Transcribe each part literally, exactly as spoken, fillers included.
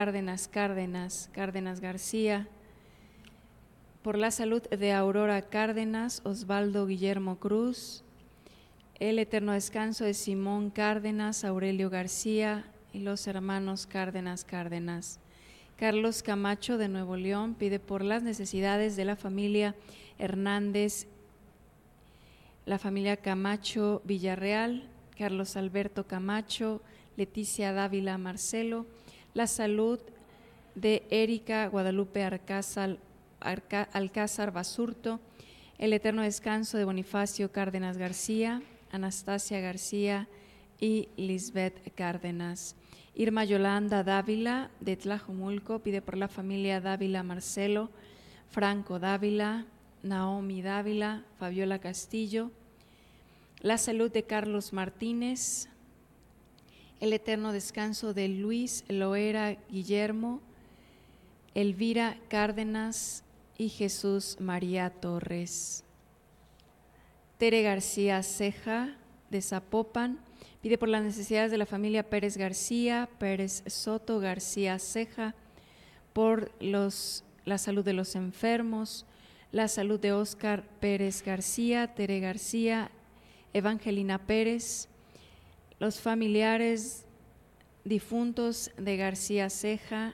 Cárdenas, Cárdenas, Cárdenas García, por la salud de Aurora Cárdenas, Osvaldo Guillermo Cruz, el eterno descanso de Simón Cárdenas, Aurelio García y los hermanos Cárdenas, Cárdenas. Carlos Camacho de Nuevo León pide por las necesidades de la familia Hernández, la familia Camacho Villarreal, Carlos Alberto Camacho, Leticia Dávila Marcelo, la salud de Erika Guadalupe Alcázar, Alcázar Basurto, el eterno descanso de Bonifacio Cárdenas García, Anastasia García y Lisbeth Cárdenas. Irma Yolanda Dávila de Tlajomulco pide por la familia Dávila Marcelo, Franco Dávila, Naomi Dávila, Fabiola Castillo, la salud de Carlos Martínez, el eterno descanso de Luis Loera Guillermo, Elvira Cárdenas y Jesús María Torres. Tere García Ceja de Zapopan pide por las necesidades de la familia Pérez García, Pérez Soto García Ceja, por los, la salud de los enfermos, la salud de Óscar Pérez García, Tere García, Evangelina Pérez, los familiares difuntos de García Ceja,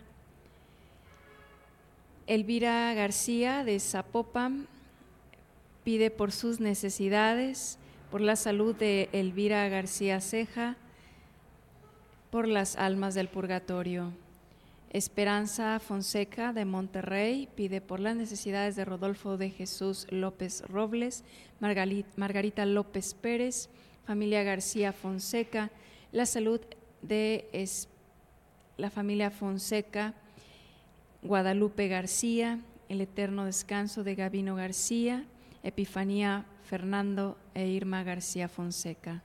Elvira García de Zapopan pide por sus necesidades, por la salud de Elvira García Ceja, por las almas del purgatorio. Esperanza Fonseca de Monterrey pide por las necesidades de Rodolfo de Jesús López Robles, Margarita López Pérez, familia García Fonseca, la salud de es, la familia Fonseca, Guadalupe García, el eterno descanso de Gabino García, Epifanía Fernando e Irma García Fonseca.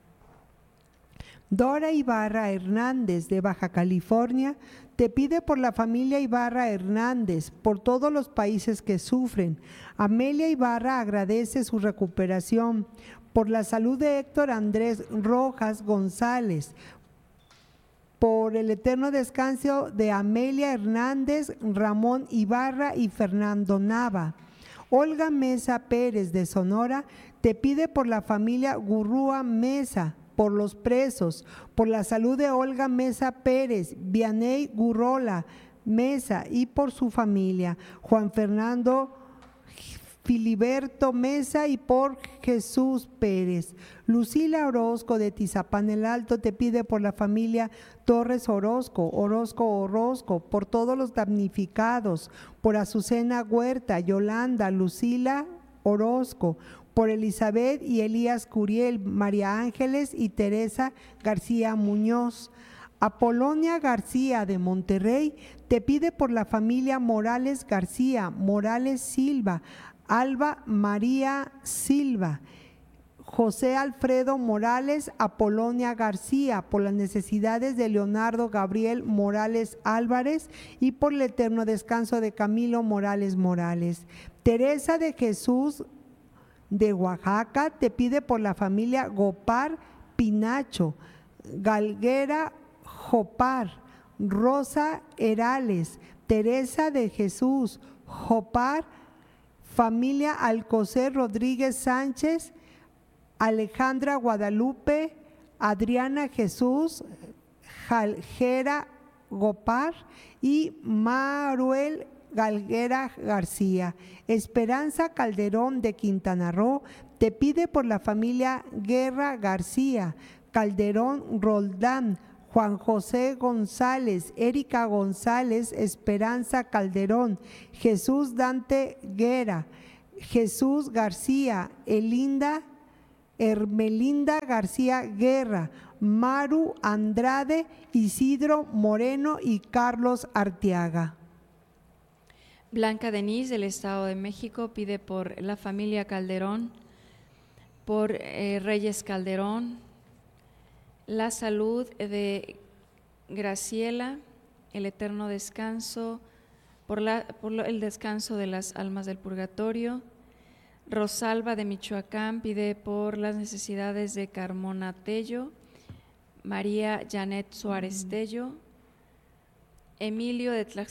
Dora Ibarra Hernández de Baja California te pide por la familia Ibarra Hernández, por todos los países que sufren. Amelia Ibarra agradece su recuperación, por la salud de Héctor Andrés Rojas González, por el eterno descanso de Amelia Hernández, Ramón Ibarra y Fernando Nava. Olga Mesa Pérez de Sonora te pide por la familia Gurrúa Mesa, por los presos, por la salud de Olga Mesa Pérez, Vianey Gurrola Mesa y por su familia, Juan Fernando Filiberto Mesa y por Jesús Pérez. Lucila Orozco de Tizapán el Alto te pide por la familia Torres Orozco, Orozco Orozco, por todos los damnificados, por Azucena Huerta, Yolanda, Lucila Orozco, por Elizabeth y Elías Curiel, María Ángeles y Teresa García Muñoz. Apolonia García de Monterrey te pide por la familia Morales García, Morales Silva, Alba María Silva, José Alfredo Morales, Apolonia García, por las necesidades de Leonardo Gabriel Morales Álvarez y por el eterno descanso de Camilo Morales Morales. Teresa de Jesús de Oaxaca te pide por la familia Gopar Pinacho, Galguera Jopar, Rosa Herales, Teresa de Jesús Jopar, familia Alcocer Rodríguez Sánchez, Alejandra Guadalupe, Adriana Jesús, Jaljera Gopar y Maruel Galguera García. Esperanza Calderón de Quintana Roo te pide por la familia Guerra García, Calderón Roldán, Juan José González, Erika González, Esperanza Calderón, Jesús Dante Guerra, Jesús García, Elinda, Hermelinda García Guerra, Maru Andrade, Isidro Moreno y Carlos Arteaga. Blanca Denise del Estado de México pide por la familia Calderón, por eh, Reyes Calderón, la salud de Graciela, el eterno descanso, por, la, por el descanso de las almas del purgatorio. Rosalba de Michoacán pide por las necesidades de Carmona Tello, María Janet Suárez Tello, Emilio de